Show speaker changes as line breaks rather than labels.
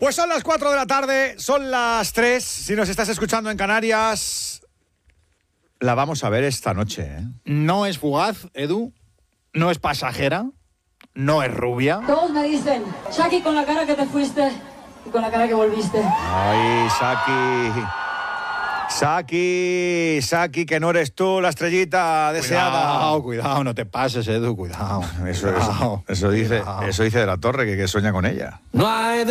Pues son las 4 de la tarde, son las 3. Si nos estás escuchando en Canarias, la vamos a ver esta noche, ¿eh?
No es fugaz, Edu. No es pasajera. No es rubia.
Todos me dicen, Shaki, con la cara que te fuiste y con la cara que volviste.
Ay, Saki, que no eres tú la estrellita deseada.
Cuidado, no te pases, Edu, cuidado.
Eso dice de la Torre, que sueña con ella.
No hay